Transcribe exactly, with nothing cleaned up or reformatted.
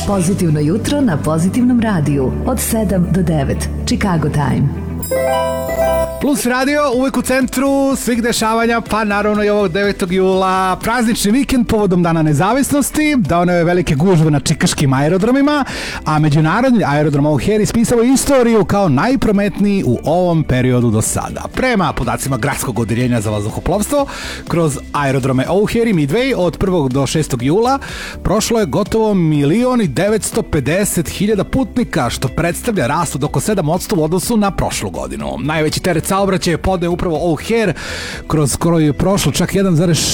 Pozitivno jutro na Pozitivnom radiju od sedam do devet. Chicago Time. Plus radio uvek u centru svih dešavanja, pa naravno i ovog devetog jula praznični vikend povodom Dana nezavisnosti, doneo je velike gužve na čikaškim aerodromima, a međunarodni aerodrom O'Hare ispisao istoriju kao najprometniji u ovom periodu do sada. Prema podacima gradskog odeljenja za vazduhoplovstvo, kroz aerodrome O'Hare i Midway od prvog do šestog jula prošlo je gotovo milion i devetsto pedeset hiljada putnika, što predstavlja rast od oko sedam posto u odnosu na prošlu godinu. Najveći teret saobraćaja je podneo upravo O'Hare, kroz skoro je prošlo čak jedan zarez